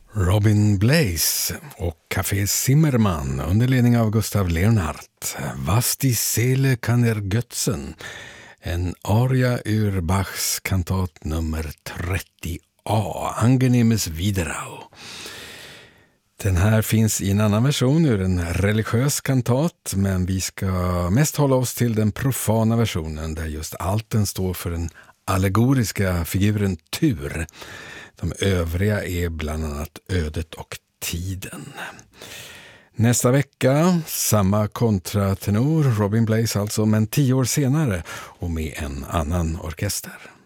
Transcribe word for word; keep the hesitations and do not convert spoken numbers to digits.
Robin Blaze och Café Zimmermann under ledning av Gustav Leonhardt. Was die Seele kann ergötzen. En aria ur Bachs kantat nummer trettio A, Angenehmes Wiederau. Den här finns i en annan version ur en religiös kantat, men vi ska mest hålla oss till den profana versionen där just alten står för den allegoriska figuren Tur. De övriga är bland annat ödet och tiden. Nästa vecka, samma kontratenor, Robin Blaze alltså, men tio år senare och med en annan orkester.